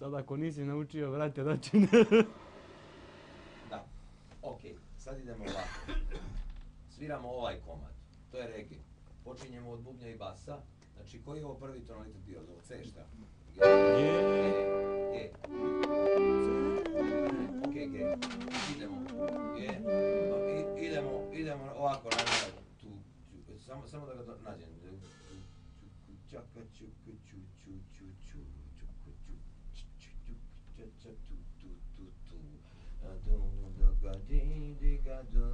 Sad ako nisi naučio, vrate doći. Da, ok, sad idemo ovako. Sviramo ovaj komad, to je reggae. Počinjemo od bubnja i basa. Znači, koji je ovo prvi tonalitet bio? Od ovog C šta? G. Ok, G. Idemo. G. Idemo ovako, samo da ga nađem. Čaka, čuku, ču, ču, ču, ču, čuku, ču, ču, ču, ča, ča, tu, tu, tu, tu.